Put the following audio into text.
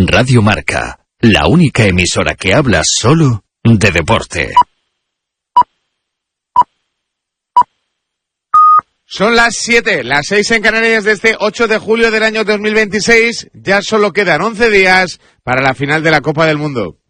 Radio Marca, la única emisora que habla solo de deporte. Son las 7, las 6 en Canarias de este 8 de julio del año 2026. Ya solo quedan 11 días para la final de la Copa del Mundo.